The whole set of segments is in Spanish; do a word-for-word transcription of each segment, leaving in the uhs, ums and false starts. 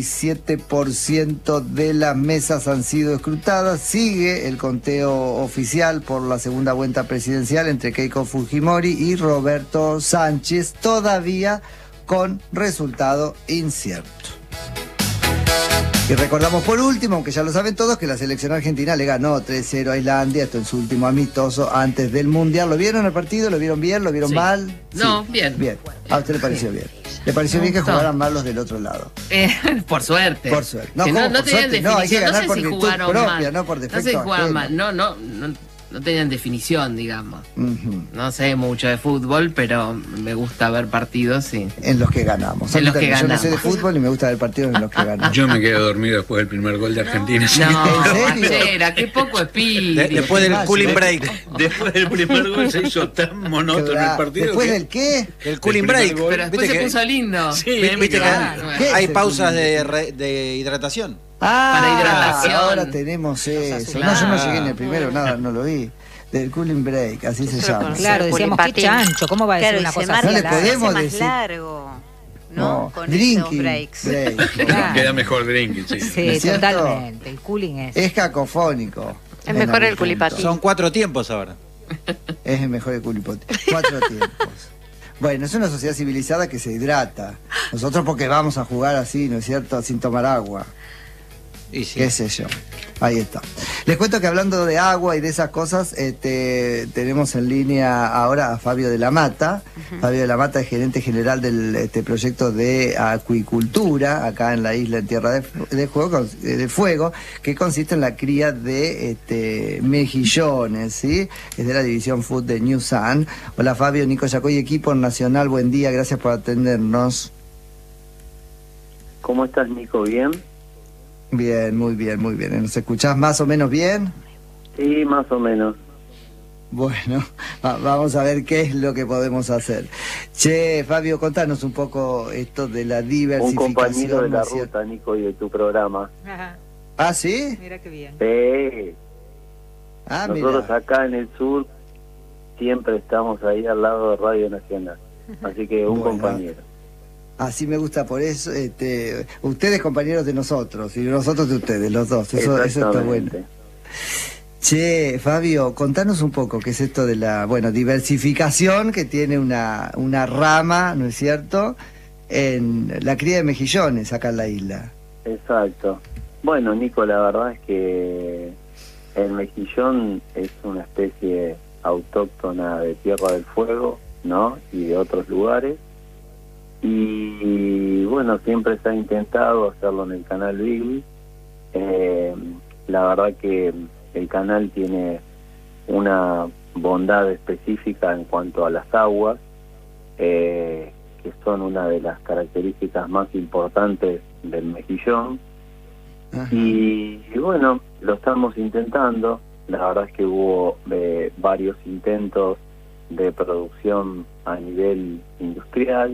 siete por ciento de las mesas han sido escrutadas. Sigue el conteo oficial por la segunda vuelta presidencial entre Keiko Fujimori y Roberto Sánchez, todavía con resultado incierto. Y recordamos por último, aunque ya lo saben todos, que la selección argentina le ganó tres cero a Islandia, esto en su último amistoso antes del Mundial. ¿Lo vieron el partido? ¿Lo vieron bien? ¿Lo vieron sí. mal? No, sí. bien. Bien. ¿A usted le pareció bien? ¿Le pareció Me bien que gustó. jugaran mal los del otro lado? Eh, por suerte. Por suerte. No, Que ¿cómo no, no por tenían suerte? No, hay que definición. No, ganar sé por si virtud jugaron propia, mal. no por defecto No sé si jugaron ajeno. mal. No, no, no, no tenían definición, digamos. Uh-huh. No sé mucho de fútbol, pero me gusta ver partidos y... En los que ganamos. En los que Yo ganamos. no sé de fútbol y me gusta ver partidos en los que ganamos. Yo me quedé dormido después del primer gol de Argentina. No, ¿En serio? Pachera, qué poco espíritu. De- después del Más, cooling ¿eh? break. Después del primer gol se hizo tan monótono Claro. el partido. ¿Después que- del qué? El cooling El primer break. gol. Pero después Viste se que- puso lindo. Sí, Viste me que Claro. ¿Qué es hay el pausas cooling de, break? re- de hidratación. Ah, Para hidratación. ahora tenemos eso. Claro. No, yo no llegué en el primero, nada, no lo vi. Del cooling break, así se llama. Claro, decíamos qué Culipatín. chancho, ¿cómo va a decir Claro, una y se cosa marca No le así? la- podemos se hace más decir- largo, ¿no? No, Con esos drinking breaks. break. Claro. Queda mejor drinking, sí. Sí, ¿No es cierto? totalmente. El cooling es. Es cacofónico. Es en mejor algún el culipatín. punto. Son cuatro tiempos ahora. Es el mejor de culipote. Cuatro tiempos. Bueno, es una sociedad civilizada que se hidrata. Nosotros porque vamos a jugar así, ¿no es cierto? Sin tomar agua. Y sí. Qué sé yo. Ahí está. Les cuento que hablando de agua y de esas cosas, este, tenemos en línea ahora a Fabio de la Mata. Uh-huh. Fabio de la Mata es gerente general del este, proyecto de acuicultura acá en la isla en Tierra de, de, Fuego, de Fuego, que consiste en la cría de este, mejillones, ¿sí? Es de la división Food de New Sun. Hola Fabio, Nico Yacoy, equipo nacional, buen día, gracias por atendernos. ¿Cómo estás, Nico? ¿Bien? Bien, muy bien, muy bien. ¿Nos escuchás más o menos bien? Sí, más o menos. Bueno, va, vamos a ver qué es lo que podemos hacer. Che, Fabio, contanos un poco esto de la Un diversificación. compañero de la ¿no es cierto? ruta, Nico, y de tu programa. Ajá, ¿Ah, sí? mira qué bien. Sí. Ah, Nosotros mira. acá en el sur siempre estamos ahí al lado de Radio Nacional. Así que un Bueno. compañero. Así me gusta por eso. Este, ustedes compañeros de nosotros y nosotros de ustedes, los dos. Eso, eso está bueno. Exactamente. Che, Fabio, contanos un poco qué es esto de la, bueno, diversificación que tiene una, una rama, ¿no es cierto?, en la cría de mejillones acá en la isla. Exacto. Bueno, Nico, la verdad es que el mejillón es una especie autóctona de Tierra del Fuego, ¿no? Y de otros lugares. Y bueno, siempre se ha intentado hacerlo en el canal Beagle. Eh, la verdad que el canal tiene una bondad específica en cuanto a las aguas, eh, que son una de las características más importantes del mejillón. Ajá. Y, y bueno, lo estamos intentando. La verdad es que hubo eh, varios intentos de producción a nivel industrial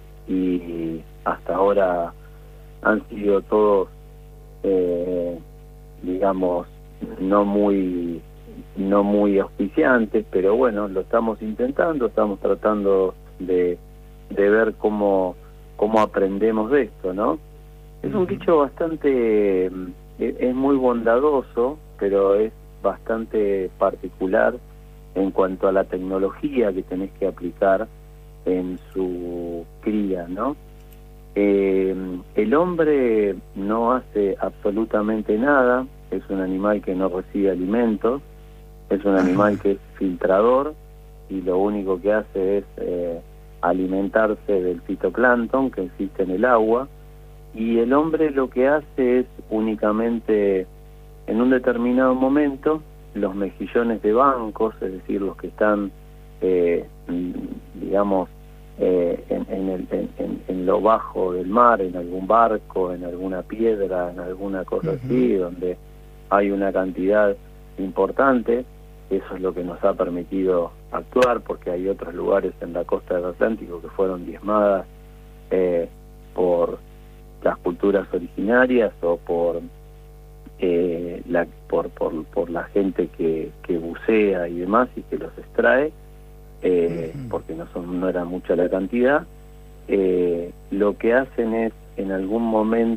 y hasta ahora han sido todos, eh, digamos, no muy no muy auspiciantes, pero bueno, lo estamos intentando, estamos tratando de, de ver cómo, cómo aprendemos de esto, ¿no? Es un bicho bastante, es muy bondadoso, pero es bastante particular en cuanto a la tecnología que tenés que aplicar en su cría, ¿no? Eh, el hombre no hace absolutamente nada, es un animal que no recibe alimentos, es un animal que es filtrador y lo único que hace es eh, alimentarse del fitoplancton que existe en el agua, y el hombre lo que hace es únicamente en un determinado momento los mejillones de bancos, es decir, los que están eh, digamos eh, en, en, el, en, en, en lo bajo del mar, en algún barco, en alguna piedra, en alguna cosa uh-huh. así, donde hay una cantidad importante. Eso es lo que nos ha permitido actuar, porque hay otros lugares en la costa del Atlántico que fueron diezmadas eh, por las culturas originarias o por eh, la por, por por la gente que, que bucea y demás y que los extrae, eh, uh-huh. porque no son no era mucha la cantidad. Eh, lo que hacen es en algún momento